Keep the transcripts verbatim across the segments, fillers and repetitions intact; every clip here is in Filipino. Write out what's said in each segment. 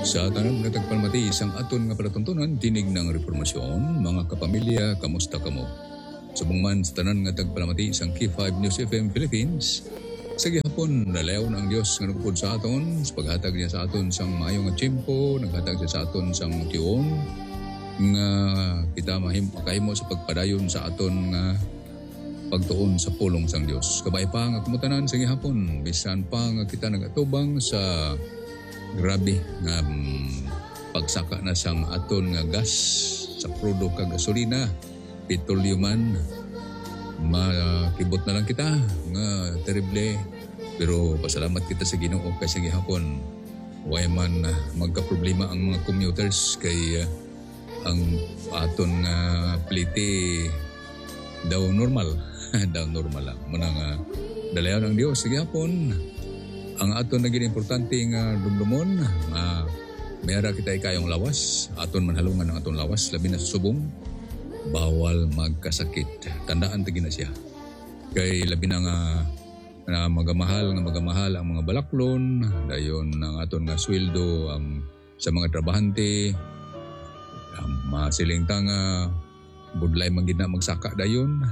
Sa tanang nga tagpalmati, isang aton nga palatuntunan, tinig ng reformasyon, mga kapamilya, kamusta kamo? Subong man sa tanan nga tagpalamati, isang K five News F M Philippines, sa gihapon, nalayaw ang Diyos nga nagpud sa aton, sa paghatag niya sa aton sang maayong nga tiyempo, naghatag siya sa aton sang tiyon, nga kita mahim makahimo sa pagpadayon sa aton nga pagtuon sa pulong sang Dios. Kabay pa nga kumutanan sa gihapon, bisan pa nga kita nagatubang sa grabe nga um, pagsaka na sang aton nga gas sa krudo kag gasolina, petroleuman, makibot na lang kita nga terrible, pero pasalamat kita sa Ginoo kay sa gihapon way man uh, magka-problema ang mga commuters kay uh, ang aton nga plite daw normal daw normal lang muna nga dalayan ang Dios sa gihapon. Ang aton naging importante nga dumdumon nga mayara kita ikayong lawas, aton manhalungan ang aton lawas labi na sa subong, bawal magkasakit. Tandaan tagi na siya. Kay labi na nga na magamahal nga magamahal ang mga balaklon, dayon ang aton nga sweldo ang sa mga trabahante, ang masiling tanga budlay man gid na magsaka dayon.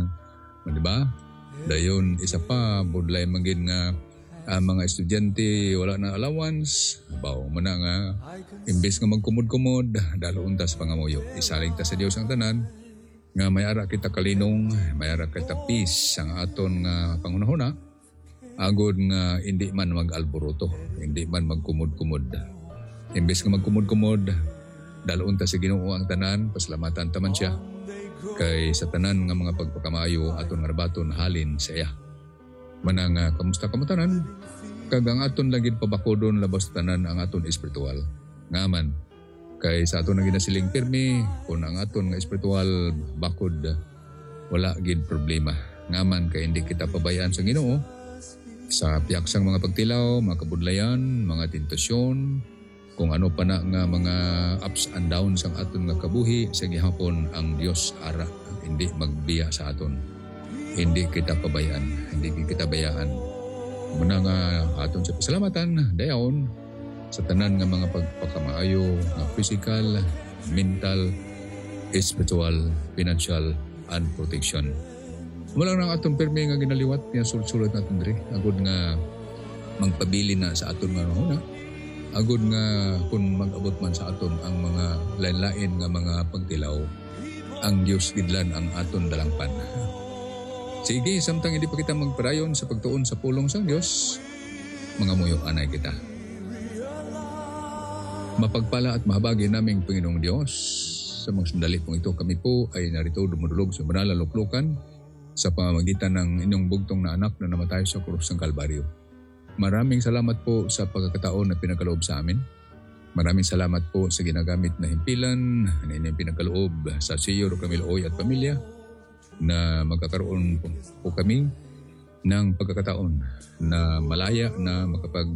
Di ba? Dayon isa pa budlay man gid nga ang mga estudyante wala na allowance, bawo man nga imbes nga magkumod-kumod dalo untas pangamuyo, isalig ta sa Dios ang tanan nga may ara kita kalinong, may ara kita peace ang aton nga pangunahuna, agod nga hindi man mag-alboroto, hindi man magkumod-kumod. Imbes nga magkumod-kumod dalo untas sa Ginoo ang tanan, pasalamatan taman siya kay sa tanan nga mga pagpakamayo aton nga baton halin sa iya. Manang uh, kamusta kamutanan, kag ang aton lagid pabakodon labas tanan ang aton espiritual. Ngaman, kay sa aton naging nasiling pirmi, kung ang aton nga espiritual bakod, wala gid problema. Ngaman, kay hindi kita pabayaan sa Ginoo, sa piyaksang mga pagtilaw, mga kabudlayan, mga tentasyon, kung ano pa na nga mga ups and downs ang aton nga kabuhi, sa gihapon ang Dios ara, hindi magbiya sa aton. Hindi kita pabayaan, hindi kita bayaan. Muna nga aton sa pasalamatan, dayon sa tanan nga mga pagpakamaayo, nga physical, mental, spiritual, financial, and protection. Mula nang aton permi nga ginaliwat niya sulsulat natin diri, agud nga magpabili na sa aton nga nahuna, agud nga kung mag-abot man sa aton ang mga lain-lain nga mga pagtilaw, ang Dios gidlan ang aton dalangpan. Sige, samtang hindi pa kita magparayon sa pagtuon sa pulong sang Diyos, mga muyo anay kita. Mapagpala at mahabagi naming Panginoong Diyos, sa mga sandali pong ito kami po ay narito dumudulog sa banal na luklukan sa pamamagitan ng inyong bugtong na anak na namatay sa krus ng Kalbaryo. Maraming salamat po sa pagkakataon na pinagkaloob sa amin. Maraming salamat po sa ginagamit na himpilan na inyong pinagkaloob sa Siyor, Camiloy at pamilya, na magkakaroon po, po kami ng pagkakataon na malaya na makapag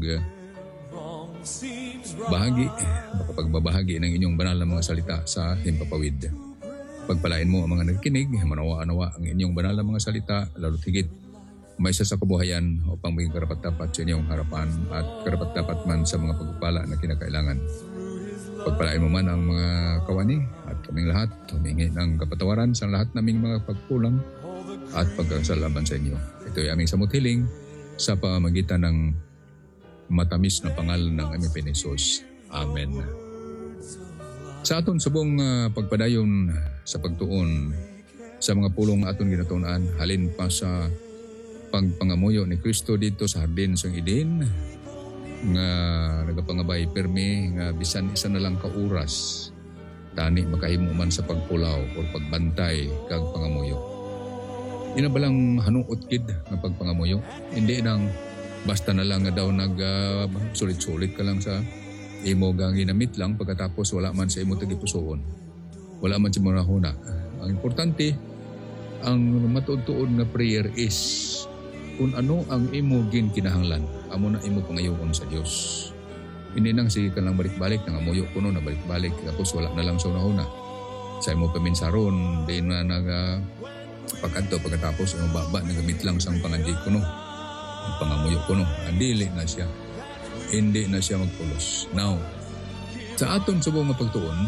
bahagi, makapagbabahagi ng inyong banal na mga salita sa himpapawid. Pagpalain mo ang mga nagkinig, manawa-anawa ang inyong banal na mga salita, lalo't higit may isa sa kabuhayan upang maging karapat-dapat sa inyong harapan at karapat-dapat man sa mga pagpapala na kinakailangan. Pagpalain mo man ang mga kawani at kaming lahat, humingi ng kapatawaran sa lahat naming mga pagkulang at pagkasalaban sa inyo. Ito ay aming samuthiling sa pamamagitan ng matamis na pangalan ng aming Panginoon. Amen. Sa aton subong uh, pagpadayon sa pagtuon sa mga pulong aton ginatunan, halin pa sa pagpangamuyo ni Kristo dito sa hardin sang Eden, nga nagapangabay permi nga bisan isa na lang ka oras tani makahimo man sa pagpulaw o pagbantay kag pangamuyo. Ina balang hanuot kid nga pagpangamuyo, hindi nang basta na lang nga daw nag uh, sulit-sulit ka lang sa imo gang ginamit lang pagkatapos wala man sa imo tagipusoon, wala man sa munahuna. Ang importante, ang matuod-tuod nga prayer is kung ano ang imo gin kinahanglan, amo na imo pangayoon sa Dios. Hindi nang sige ka lang balik-balik, nang amuyo kuno na balik-balik, tapos wala na lang sa unahuna. Sa imo paminsaron, di na nag uh, pagkanto pagkatapos ang baba, nagamit lang sang panganji kuno, pangamuyo kuno, andili na siya. Hindi na siya magpulos. Now, Sa aton subong nga pagtuon,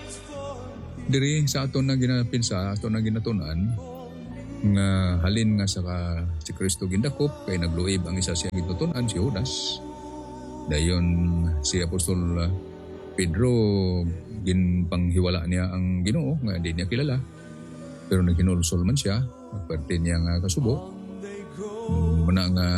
diri sa aton na ginapinsa, aton na ginatunan, nga halin nga sa ka, si Kristo gindakop, kay nagluib ang isa siya gitutunan, si Judas. Dayon si Apostol Pedro, ginpanghiwala niya ang Ginoo, nga hindi niya kilala. Pero naghinulsol man siya, parte niya nga kasubo. Muna nga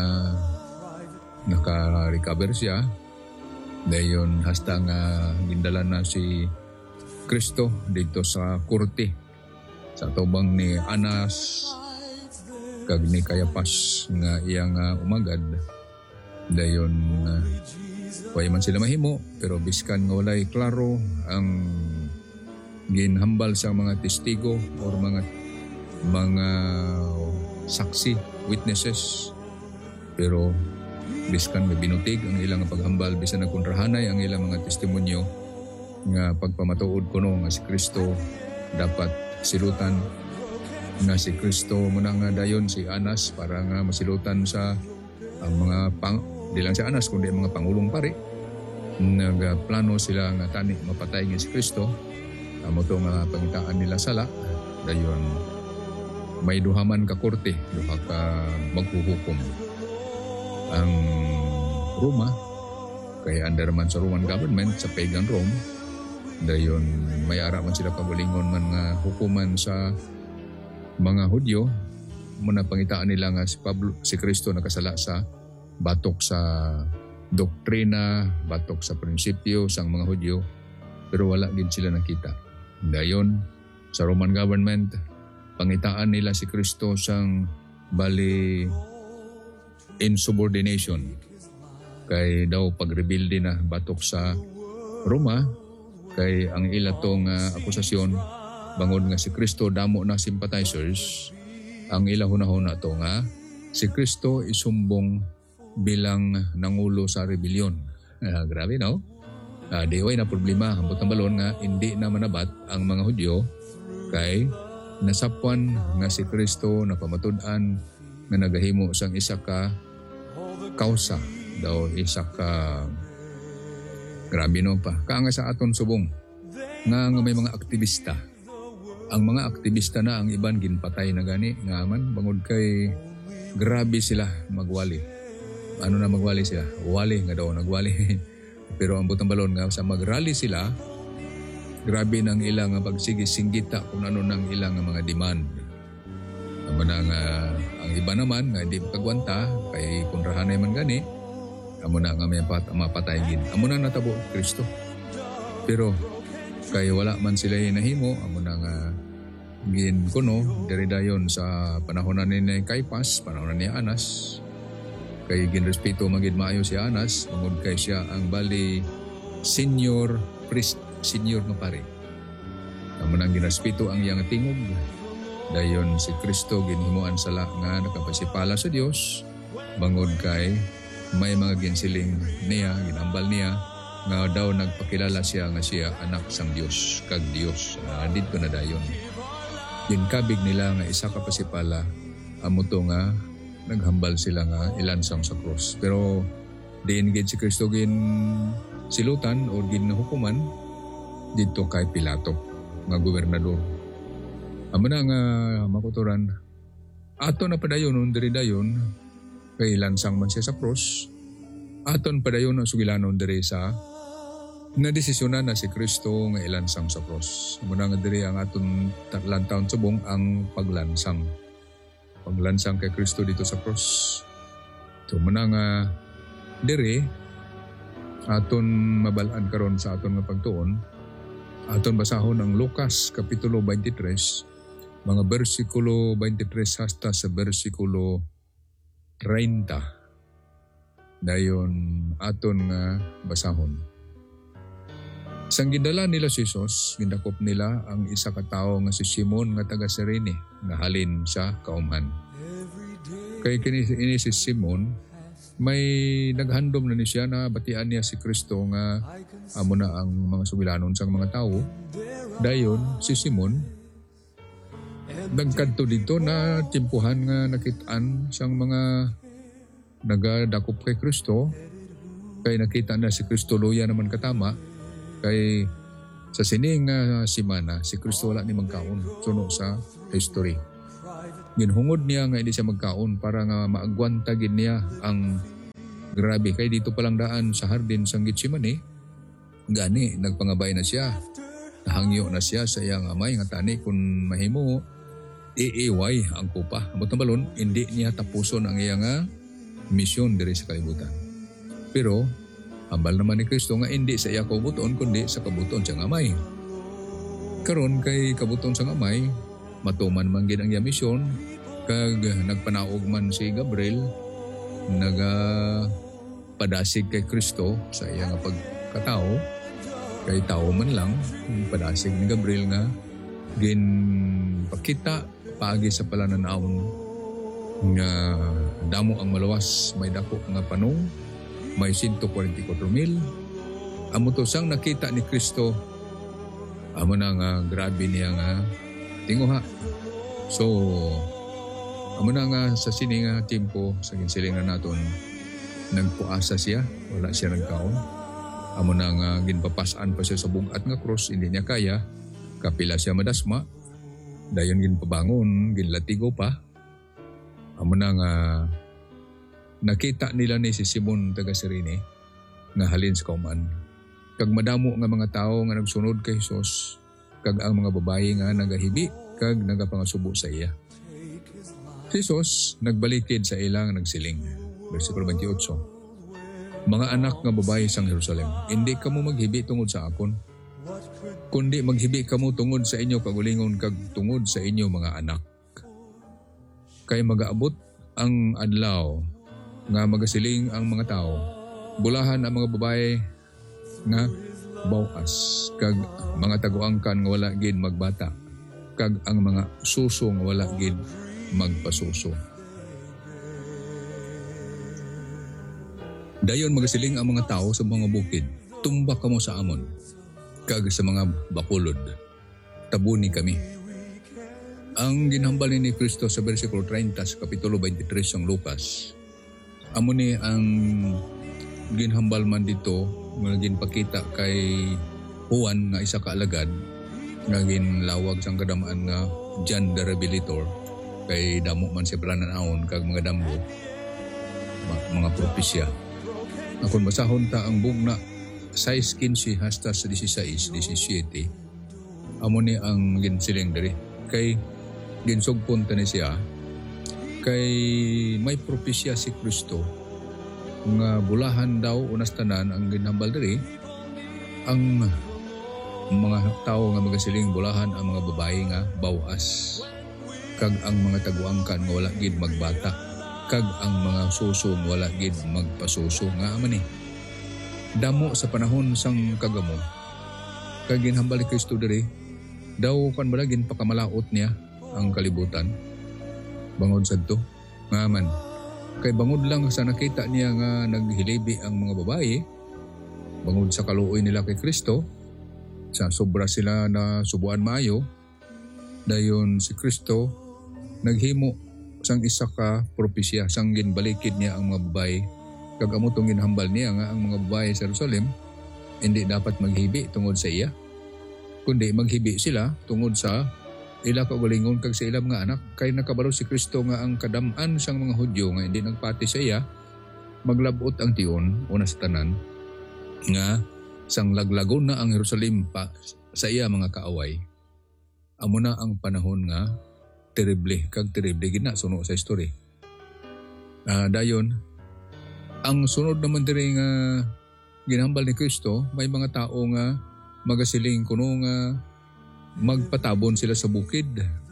naka-recover siya. Dayon hasta nga gindala na si Kristo dito sa kurte sa tubang ni Anas kag ni Kayapas nga iyang uh, umagad. Dayon uh, way man sila mahimo, pero biskan nga walay klaro ang ginhambal sa mga testigo or mga mga saksi, witnesses, pero biskan nga binutig ang ilang paghambal, bisan nagkontrahanay ang ilang mga testimonyo nga pagpamatuod kuno nga si Kristo dapat silutan, nga si Kristo muna nga dayon si Anas para nga masilutan sa ang mga pang, di lang si Anas kundi ang mga pangulong pari. Nagplano sila nga tani mapatay nga si Kristo. Amo to nga pangitaan nila sala. Dayon may duhaman ka korte, duha ka maghuhukom. Ang Roma, kay under man sa Roman government, sa pagan Rome, dayon may ara man sila pabulingon man nga hukuman sa mga Hudyo. Muna pangitaan nila nga si Pablo, si Kristo nakasala sa batok sa doktrina, batok sa prinsipyo sang mga Hudyo, pero wala din sila nakita. Dayon sa Roman government, pangitaan nila si Kristo sang bali insubordination, kay daw pagrebilde na batok sa Roma, kay ang ila tong uh, akusasyon bangod nga si Kristo damo na sympathizers. Ang ila hunahuna to nga si Kristo isumbong bilang nangulo sa rebellion. Ah, grabe no? Ah, di way na problema hambot ang balon nga hindi na manabat ang mga Hudyo, kay nasapwan nga si Kristo na pamatud-an nga nagahimo sang isa ka kausa, daw isa ka grabe no pa. Kaanga sa aton subong nga, nga may mga aktivista. Ang mga aktivista na ang iban ginpatay na gani nga man bangod kay grabe sila magwali. Ano na magwali sila? Wali nga daw nagwali. Pero ang butang balon nga sa magrally sila, grabe nang ilang pagsigis-singgita kung ano nang ilang mga demand. Amo na nga ang iba naman nga hindi makagwanta kay kontrahanay man gani. Amo na nga may pat mapatay gid. Amo na natabo Kristo. Pero kay wala man sila hinahimo, amo na nga gin kuno diri dayon sa panahon ni Caiphas, panahon ni Anas. Kay ginrespeto magid maayo si Anas, tungod kay siya ang bali senior priest, senior nga pare. Amo nang ginrespeto ang iyang tingog. Dayon si Kristo ginhimuan sala nga nakapasipala sa Dios, bangod kay may mga ginsiling niya, ginambal niya nga daw nagpakilala siya nga siya anak sang Dios, kag Dios. Uh, dito na dayon. Ginkabig nila nga isa ka pasipala, amo to nga naghambal sila nga ilansang sa cross. Pero diin gid si Kristo gin silutan o ginahukuman dito kay Pilato nga gobernador. Amo na nga makuturan, ato na padayon diri dayon kay lansang man siya sa cross. Aton padayon ang sugilanon diri sa nadesisyonan na si Kristo nga ilansang sa cross. Amo na nga diri ang aton lantaon subong ang paglansang. Paglansang kay Kristo dito sa cross. So muna nga diri aton mabalaan karon sa aton nga pagtuon. Aton basahon ang Lucas kapitulo twenty-three, mga bersikulo twenty-three hasta sa bersikulo thirty. Dayon aton nga basahon. Sang gindala nila si Jesus, gindakop nila ang isa ka tawo nga si Simon nga taga Cirene nga halin sa kauman. Kay kini ini si Simon, may naghandom na ni siya na batian niya si Kristo nga amo na ang mga sugilanon sang mga tawo. Dayon si Simon nagkadto dito na timpuhan nga nakitaan sang mga nagadakop kay Kristo, kay nakita na si Kristo luya naman katama. Kay sa sining nga simana, si Kristo wala ni magkaon suno sa history. Ginhungod niya nga hindi siya magkaon para nga maagwanta gid niya ang grabe. Kay dito palang daan sa hardin sang Getsemani, gani nagpangabay na siya. Nahangyo na siya sa iyang amay nga tani kung mahimo iiway ang kupa. Amot na balon, hindi niya tapuson ang iyang misyon diri sa kalibutan. Pero hambal naman ni Kristo nga hindi sa iya kabuton kundi sa kabuton sa amay. Karon kay kabuton sa amay, matuman man gid ang iya misyon, kag nagpanaog man si Gabriel naga padasig kay Kristo sa iya nga pagkatao. Kay tao man lang, padasig ni Gabriel nga gin pakita paagi sa palananawon nga damo ang malawas, may dako nga panong, may one hundred forty-four mil. Amo to sang nakita ni Kristo, amo na nga grabe niya nga tinguha. So amo na nga sa sini nga timpo sa ginsilingan naton, nagpuasa siya, wala siya nagkaon. Amo na nga ginpapasaan pa siya sa bugat nga cross, hindi niya kaya, kapila siya madasma, dayon ginpabangon, ginlatigo pa. Amo na nga nakita nila ni si Simon taga Cirene nga halin sa kauman. Kag madamo nga mga tao nga nagsunod kay Hesus, kag ang mga babayi nga nagahibi kag nagapangasubo sa iya. Si Hesus nagbalikid sa ilang nagsiling. Versikulo twenty-eight. Mga anak nga babae sang Jerusalem, hindi kamo maghibi tungod sa akon, kundi maghibi kamo tungod sa inyo kagulingon kag tungod sa inyo mga anak. Kay magaabot ang adlaw nga magasiling ang mga tao, bulahan ang mga babae nga bawas, kag mga taguangkan nga wala gid magbata, kag ang mga suso nga wala gid magpasuso. Dayon magasiling ang mga tao sa mga bukid, tumbak kamo sa amon, kag sa mga bakulod, tabuni kami. Ang ginhambal ni Kristo sa versikulo thirty sa kapitulo twenty-three ng Lucas, amo ni ang ginhambal man dito nga ginpakita kay Juan nga isa ka alagad nga ginlawag sang kadamaan nga John the Revelator, kay damo man siya palananawon kag mga damgo, mga propesya. Akon basahon ta ang bugna size fifteen hasta sa sixteen, seventeen. Amo ni ang ginsiling diri. Kay ginsugpon ta ni siya. Kay may propesya si Kristo nga bulahan daw unas tanan ang ginhambal diri. Ang mga tao nga magasiling bulahan ang mga babae nga bawas. Kag ang mga taguangkan nga wala gid magbata, kag ang mga suso wala gid magpasuso nga man eh. Damo sa panahon sang kagamo, kag ginhambal ni Kristo diri, daw kan bala ginpakamalaot niya ang kalibutan. Bangod sadto nga man, kay bangod lang sa nakita niya nga naghilibi ang mga babae, bangod sa kaluoy nila kay Kristo, sa sobra sila na subuan maayo, dayon si Kristo naghimo sang isa ka propesya, sang ginbalikid niya ang mga babae, kag amo tong ginhambal niya nga ang mga babae sa Jerusalem hindi dapat maghibi tungod sa iya, kundi maghibi sila tungod sa ila kaugalingon kag sa ilang nga anak. Kay nakabalo si Kristo nga ang kadam-an sang mga Hudyo nga hindi nagpati sa iya, maglabot ang tion una sa tanan nga sang laglagon na ang Jerusalem pa sa iya mga kaaway. Amo na ang panahon nga terrible kag terrible gina suno sa history. Uh, dayon ang sunod naman diri nga ginhambal ni Kristo, may mga tao nga magasiling kuno nga magpatabon sila sa bukid,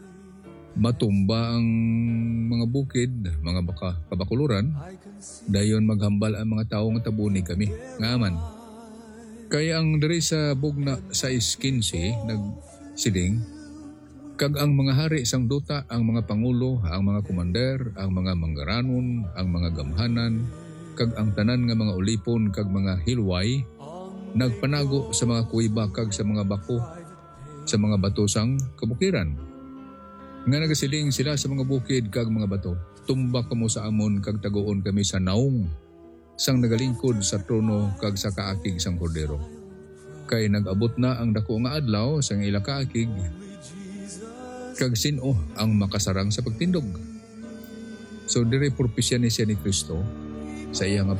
matumba ang mga bukid, mga baka kabakuluran, dayon maghambal ang mga tao nga tabuni kami nga aman. Kaya ang diri sa bugna sa fifteen nagsiling, kag ang mga hari sang duta, ang mga pangulo, ang mga komander, ang mga manggaranon, ang mga gamhanan, kag ang tanan nga mga ulipon kag mga hilway, nagpanago sa mga kuiba kag sa mga bako, sa mga bato sang kabukiran. Nga nagasiling sila sa mga bukid kag mga bato, tumbak kamo sa amon kag taguon kami sa naong, sang nagalingkod sa trono kag sa kaakig sang kordero. kay nag-abot na ang dako nga adlaw sa ilang kaakig kag sino ang makasarang sa pagtindog. So dire propesya ni siya ni Kristo sa iya nga